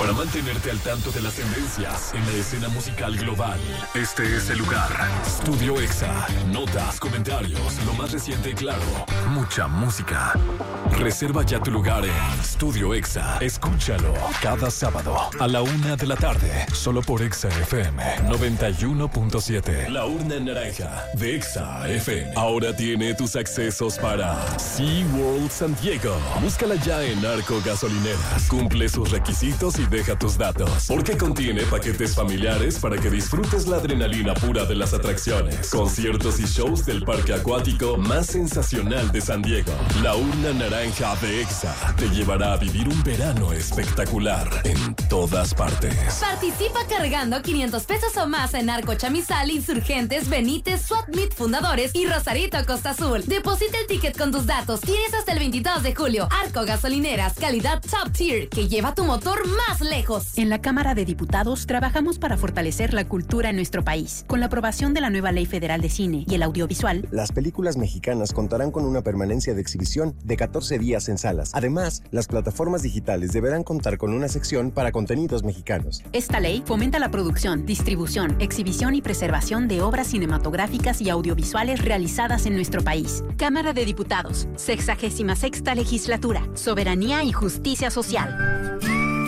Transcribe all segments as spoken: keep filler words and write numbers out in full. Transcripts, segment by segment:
Para mantenerte al tanto de las tendencias en la escena musical global, este es el lugar. Studio Exa. Notas, comentarios, lo más reciente y claro. Mucha música. Reserva ya tu lugar en Studio Exa. Escúchalo cada sábado a la una de la tarde, solo por Exa F M noventa y uno punto siete. La urna naranja de Exa F M ahora tiene tus accesos para SeaWorld San Diego. Búscala ya en Arco Gasolineras. Cumple sus requisitos y deja tus datos, porque contiene paquetes familiares para que disfrutes la adrenalina pura de las atracciones, conciertos y shows del parque acuático más sensacional de San Diego. La urna naranja de Exa te llevará a vivir un verano espectacular en todas partes. Participa cargando quinientos pesos o más en Arco Chamizal, Insurgentes, Benítez, Swapmeet Fundadores y Rosarito Costa Azul. Deposita el ticket con tus datos. Tienes hasta el veintidós de julio. Arco Gasolineras, calidad top tier, que lleva tu motor más lejos. En la Cámara de Diputados trabajamos para fortalecer la cultura en nuestro país. Con la aprobación de la nueva Ley Federal de Cine y el Audiovisual, las películas mexicanas contarán con una permanencia de exhibición de catorce días en salas. Además, las plataformas digitales deberán contar con una sección para contenidos mexicanos. Esta ley fomenta la producción, distribución, exhibición y preservación de obras cinematográficas y audiovisuales realizadas en nuestro país. Cámara de Diputados, sexagésima sexta legislatura, soberanía y justicia social.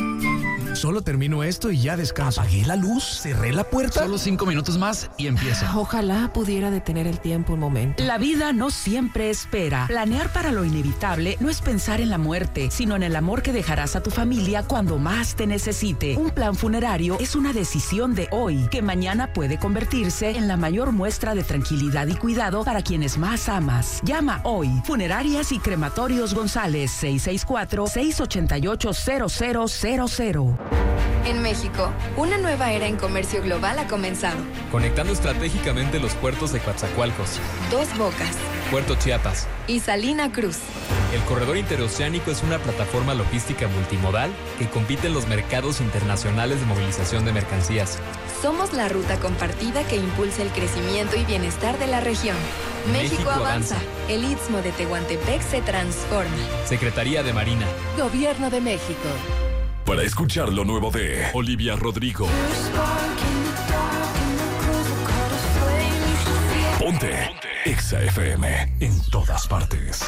Solo termino esto y ya descanso. Apagué la luz, cerré la puerta. Solo cinco minutos más y empieza. Ojalá pudiera detener el tiempo un momento. La vida no siempre espera. Planear para lo inevitable no es pensar en la muerte, sino en el amor que dejarás a tu familia cuando más te necesite. Un plan funerario es una decisión de hoy, que mañana puede convertirse en la mayor muestra de tranquilidad y cuidado para quienes más amas. Llama hoy. Funerarias y Crematorios González, seis seis cuatro, seis ocho ocho, cero cero cero cero. En México, una nueva era en comercio global ha comenzado. Conectando estratégicamente los puertos de Coatzacoalcos, Dos Bocas, Puerto Chiapas y Salina Cruz. El corredor interoceánico es una plataforma logística multimodal que compite en los mercados internacionales de movilización de mercancías. Somos la ruta compartida que impulsa el crecimiento y bienestar de la región. México, México avanza. avanza. El Istmo de Tehuantepec se transforma. Secretaría de Marina. Gobierno de México. Para escuchar lo nuevo de Olivia Rodrigo, Ponte, Ponte. Exa F M en todas partes.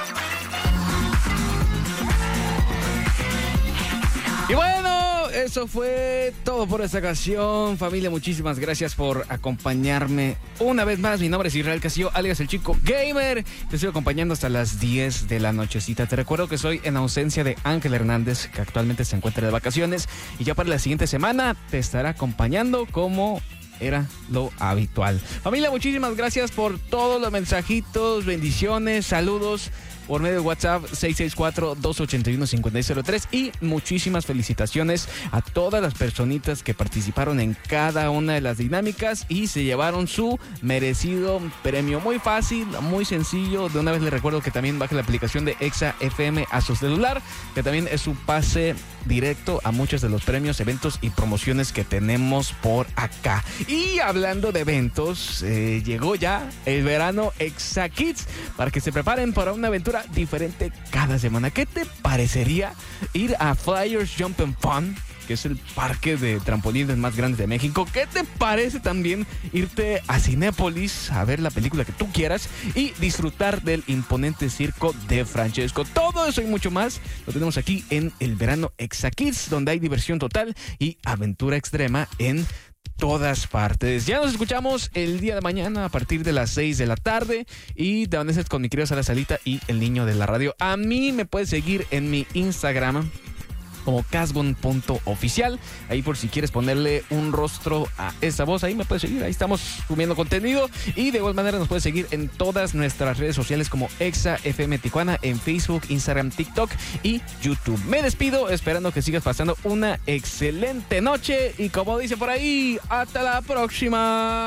Y bueno, eso fue todo por esta ocasión. Familia, muchísimas gracias por acompañarme una vez más. Mi nombre es Israel Castillo, alias el Chico Gamer. Te estoy acompañando hasta las diez de la nochecita. Te recuerdo que soy en ausencia de Ángel Hernández, que actualmente se encuentra de vacaciones. Y ya para la siguiente semana te estará acompañando como era lo habitual. Familia, muchísimas gracias por todos los mensajitos, bendiciones, saludos por medio de WhatsApp seis seis cuatro, dos ocho uno, cinco cero cero tres y muchísimas felicitaciones a todas las personitas que participaron en cada una de las dinámicas y se llevaron su merecido premio. Muy fácil, muy sencillo. De una vez les recuerdo que también baje la aplicación de Exa F M a su celular, que también es su pase directo a muchos de los premios, eventos y promociones que tenemos por acá. Y hablando de eventos, eh, llegó ya el verano Exa Kids para que se preparen para una aventura diferente cada semana. ¿Qué te parecería ir a Flyers Jump and Fun, que es el parque de trampolines más grande de México? ¿Qué te parece también irte a Cinépolis a ver la película que tú quieras y disfrutar del imponente circo de Francesco? Todo eso y mucho más lo tenemos aquí en el verano Exa Kids, donde hay diversión total y aventura extrema en todas partes. Ya nos escuchamos el día de mañana a partir de las seis de la tarde y te van con mi querido Sara Salita y el niño de la radio. A mí me puedes seguir en mi Instagram como casgon punto oficial. Ahí por si quieres ponerle un rostro a esa voz, ahí me puedes seguir. Ahí estamos subiendo contenido y de igual manera nos puedes seguir en todas nuestras redes sociales como Exa F M Tijuana en Facebook, Instagram, TikTok y YouTube. Me despido esperando que sigas pasando una excelente noche y como dice por ahí, hasta la próxima.